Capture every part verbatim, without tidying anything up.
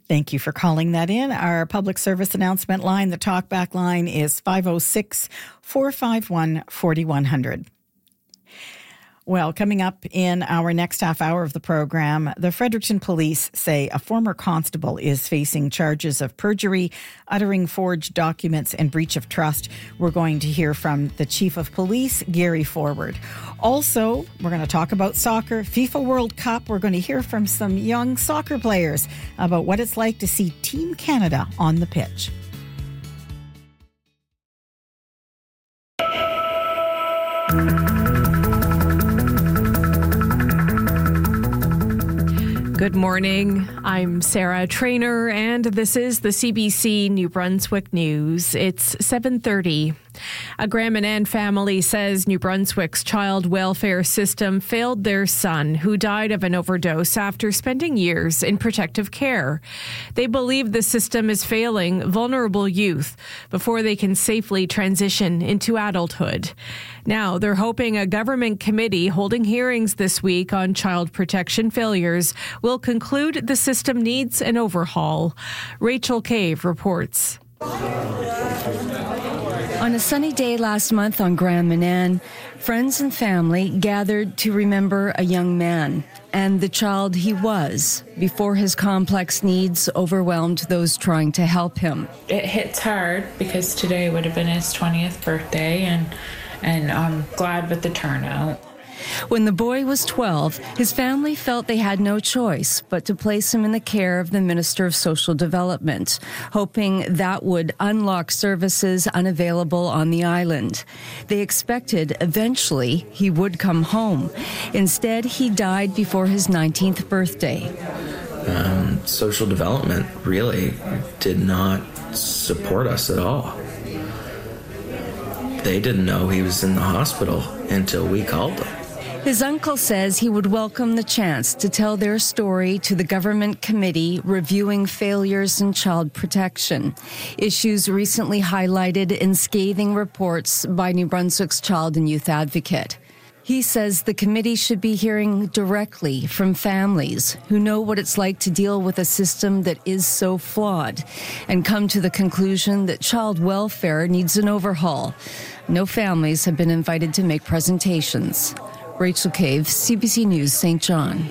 Thank you for calling that in. Our public service announcement line, the talkback line, is five oh six, four five one, four one zero zero. Well, coming up in our next half hour of the program, the Fredericton Police say a former constable is facing charges of perjury, uttering forged documents, and breach of trust. We're going to hear from the Chief of Police, Gary Forward. Also, we're going to talk about soccer, FIFA World Cup. We're going to hear from some young soccer players about what it's like to see Team Canada on the pitch. Good morning. I'm Sarah Trainer, and this is the C B C New Brunswick News. It's seven thirty. A Graham-Annan family says New Brunswick's child welfare system failed their son, who died of an overdose after spending years in protective care. They believe the system is failing vulnerable youth before they can safely transition into adulthood. Now, they're hoping a government committee holding hearings this week on child protection failures will conclude the system needs an overhaul. Rachel Cave reports. On a sunny day last month on Graham-Annan, friends and family gathered to remember a young man and the child he was before his complex needs overwhelmed those trying to help him. It hits hard because today would have been his twentieth birthday, and, and I'm glad with the turnout. When the boy was twelve, his family felt they had no choice but to place him in the care of the Minister of Social Development, hoping that would unlock services unavailable on the island. They expected eventually he would come home. Instead, he died before his nineteenth birthday. Um, social development really did not support us at all. They didn't know he was in the hospital until we called them. His uncle says he would welcome the chance to tell their story to the government committee reviewing failures in child protection, issues recently highlighted in scathing reports by New Brunswick's child and youth advocate. He says the committee should be hearing directly from families who know what it's like to deal with a system that is so flawed and come to the conclusion that child welfare needs an overhaul. No families have been invited to make presentations. Rachel Cave, C B C News, Saint John.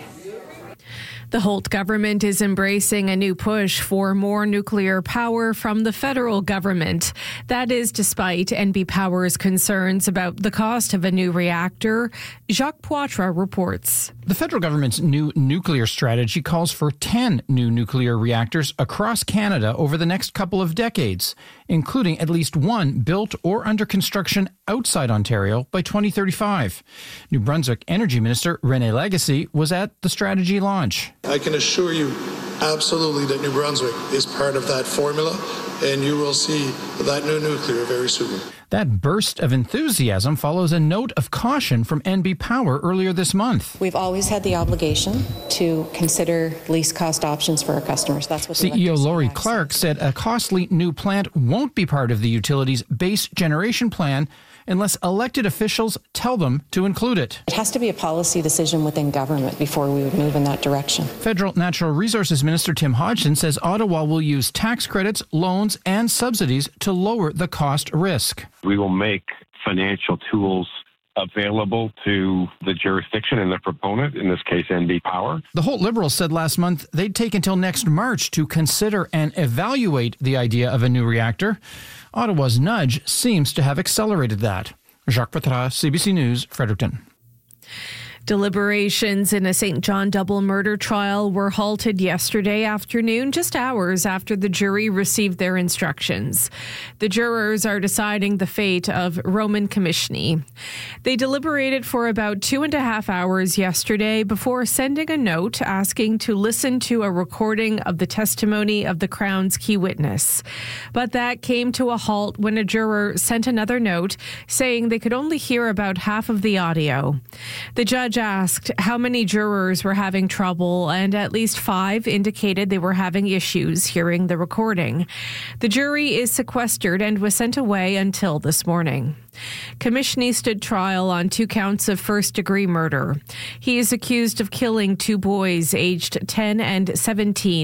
The Holt government is embracing a new push for more nuclear power from the federal government. That is despite N B Power's concerns about the cost of a new reactor. Jacques Poitras reports. The federal government's new nuclear strategy calls for ten new nuclear reactors across Canada over the next couple of decades, including at least one built or under construction outside Ontario by twenty thirty-five. New Brunswick Energy Minister René Lagacé was at the strategy launch. I can assure you absolutely that New Brunswick is part of that formula, and you will see that new nuclear very soon. That burst of enthusiasm follows a note of caution from N B Power earlier this month. We've always had the obligation to consider least cost options for our customers. That's what C E O Laurie Clark said a costly new plant won't be part of the utility's base generation plan unless elected officials tell them to include it. It has to be a policy decision within government before we would move in that direction. Federal Natural Resources Minister Tim Hodgson says Ottawa will use tax credits, loans, and subsidies to lower the cost risk. We will make financial tools available to the jurisdiction and the proponent, in this case N B Power. The Holt Liberals said last month they'd take until next March to consider and evaluate the idea of a new reactor. Ottawa's nudge seems to have accelerated that. Jacques Poitras, C B C News, Fredericton. Deliberations in a Saint John double murder trial were halted yesterday afternoon, just hours after the jury received their instructions. The jurors are deciding the fate of Roman Komishny. They deliberated for about two and a half hours yesterday before sending a note asking to listen to a recording of the testimony of the Crown's key witness. But that came to a halt when a juror sent another note saying they could only hear about half of the audio. The judge asked how many jurors were having trouble, and at least five indicated they were having issues hearing the recording. The jury is sequestered and was sent away until this morning. Komishny stood trial on two counts of first-degree murder. He is accused of killing two boys aged ten and seventeen